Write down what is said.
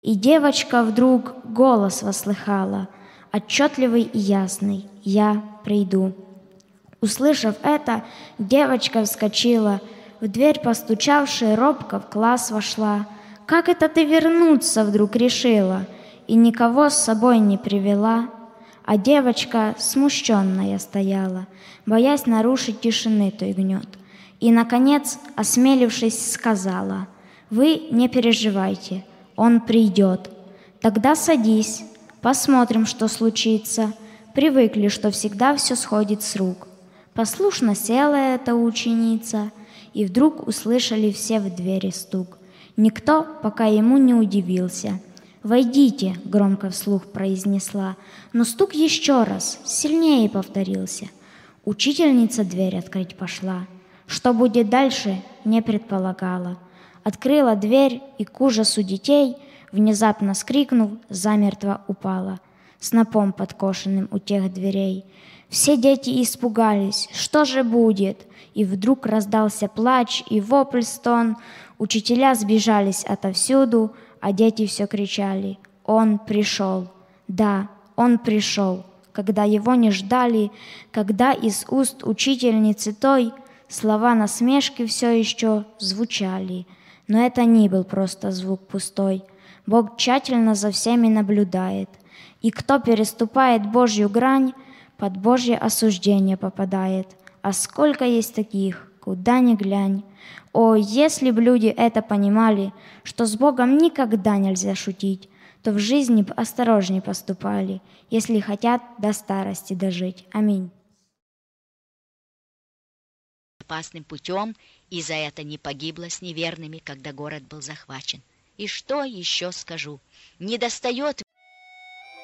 И девочка вдруг голос вослыхала, отчетливый и ясный: «Я приду». Услышав это, девочка вскочила, в дверь постучавши, робко в класс вошла. «Как это ты вернуться вдруг решила и никого с собой не привела?» А девочка смущенная стояла, боясь нарушить тишины той гнет. И, наконец, осмелившись, сказала: «Вы не переживайте, он придет. Тогда садись, посмотрим, что случится. Привыкли, что всегда все сходит с рук». Послушно села эта ученица, и вдруг услышали все в двери стук. Никто пока ему не удивился. «Войдите», — громко вслух произнесла, но стук еще раз, сильнее повторился. Учительница дверь открыть пошла. Что будет дальше, не предполагала. Открыла дверь и к ужасу детей, внезапно вскрикнув, замертво упала, снопом подкошенным у тех дверей. Все дети испугались, что же будет? И вдруг раздался плач и вопль, стон. Учителя сбежались отовсюду, а дети все кричали: «Он пришел!» Да, он пришел, когда его не ждали, когда из уст учительницы той слова насмешки все еще звучали. Но это не был просто звук пустой. Бог тщательно за всеми наблюдает, и кто переступает Божью грань, под Божье осуждение попадает. А сколько есть таких, куда ни глянь. О, если б люди это понимали, что с Богом никогда нельзя шутить, то в жизни б осторожней поступали, если хотят до старости дожить. Аминь. Опасным путем, и за это не погибла с неверными, когда город был захвачен. И что еще скажу? Не достает